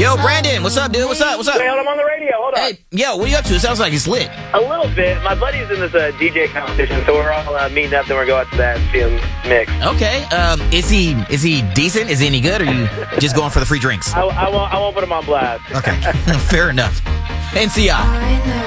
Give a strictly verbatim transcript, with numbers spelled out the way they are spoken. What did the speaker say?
Yo, Brandon, what's up, dude? What's up? What's up? Hey, hold on, I'm on the radio. Hold on. Hey, yo, what are you up to? It sounds like it's lit. A little bit. My buddy's in this uh, D J competition, so we're all uh, meeting up, then we're going to that and see him mix. Okay. Um, is he is he decent? Is he any good? Or are you just going for the free drinks? I, I, won't, I won't put him on blast. Okay. Fair enough. N C I.